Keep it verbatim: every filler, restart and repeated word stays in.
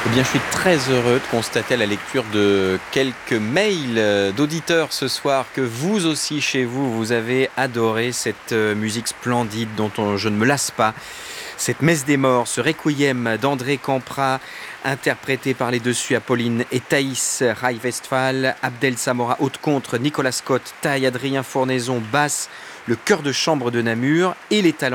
Eh bien, je suis très heureux de constater à la lecture de quelques mails d'auditeurs ce soir que vous aussi, chez vous, vous avez adoré cette musique splendide dont on- je ne me lasse pas. Cette messe des morts, ce requiem d'André Campra, interprété par les dessus Apolline et Thaïs Rai-Westphal, Abdel Samora haute contre, Nicolas Scott, taille, Adrien Fournaison, basse, le chœur de chambre de Namur et les talents